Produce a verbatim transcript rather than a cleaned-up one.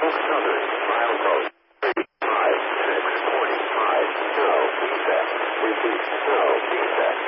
Southern, milepost thirty-five, six forty-five, no defect. Repeat, no defect.